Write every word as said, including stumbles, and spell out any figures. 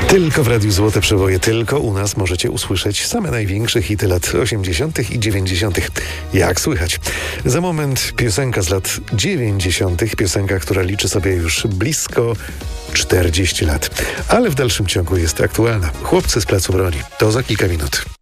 Tylko w Radiu Złote Przeboje, tylko u nas możecie usłyszeć same największe hity lat osiemdziesiątych i dziewięćdziesiątych. Jak słychać? Za moment piosenka z lat dziewięćdziesiątych. Piosenka, która liczy sobie już blisko czterdzieści lat. Ale w dalszym ciągu jest aktualna. Chłopcy z Placu Broni. To za kilka minut.